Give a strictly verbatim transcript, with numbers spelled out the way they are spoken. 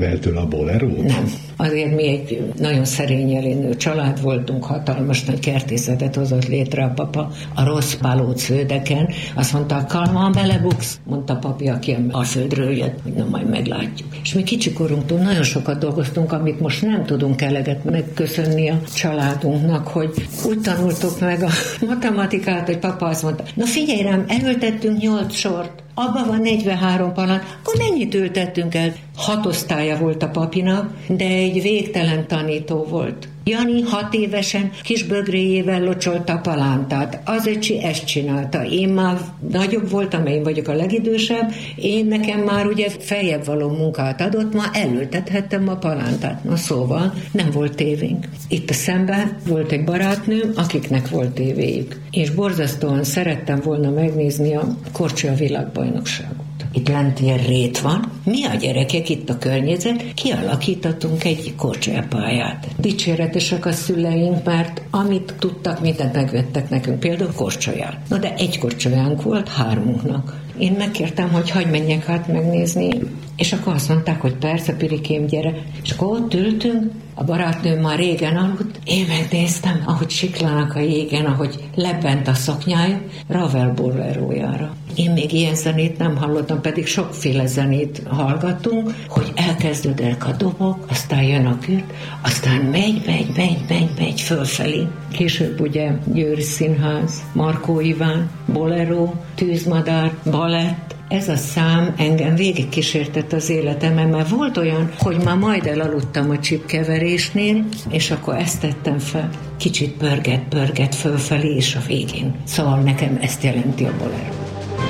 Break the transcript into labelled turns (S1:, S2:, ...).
S1: Raveltől a bolerót?
S2: Nem. Azért mi egy nagyon szerény elénő család voltunk, hatalmas nagy kertészetet hozott létre a papa a rossz Balóc földeken. Azt mondta, Kalmán belebuksz, mondta papi, aki a földről jött, hogy na majd meglátjuk. És mi kicsikorunktól nagyon sokat dolgoztunk, amit most nem tudunk eleget megköszönni a családunknak, hogy úgy tanultuk meg a matematikát, hogy papa azt mondta, na figyelj rám, elültettünk nyolc sort, abban van negyvenhárom palant, akkor mennyit ültettünk el? Hat osztálya volt a papinak, de egy végtelen tanító volt. Jani hat évesen kis bögréjével locsolta a palántát. Az öcsi ezt csinálta. Én már nagyobb voltam, én vagyok a legidősebb, én nekem már ugye feljebb való munkát adott, ma elültethettem a palántát. Na szóval nem volt tévénk. Itt a szemben volt egy barátnőm, akiknek volt tévéjük. És borzasztóan szerettem volna megnézni a Korcsolya világbajnokságot. Itt lent ilyen rét van. Mi a gyerekek itt a környezet, kialakítottunk egy korcsolyapályát. Dicséretesek a szüleink, mert amit tudtak, mindent megvettek nekünk, például korcsolyát. Na de egy korcsolyánk volt hármunknak. Én megkértem, hogy hagyj menjek át megnézni, és akkor azt mondták, hogy persze, Pirikém, gyere. És akkor ott ültünk, a barátnőm már régen aludt, én megnéztem, ahogy siklanak a jégen, ahogy lebbent a szoknyája, Ravel bolerójára. Én még ilyen zenét nem hallottam, pedig sokféle zenét hallgattunk, hogy elkezdődnek a dobok, aztán jön a kürt, aztán megy, megy, megy, megy, megy fölfelé. Később ugye Győri Színház, Markó Iván, bolero, Tűzmadár, balett. Ez a szám engem végig kísértett az életemben, mert volt olyan, hogy már majd elaludtam a csipkeverésnél, és akkor ezt tettem fel. Kicsit pörget, pörget fölfelé, és a végén. Szóval nekem ezt jelenti a bolero.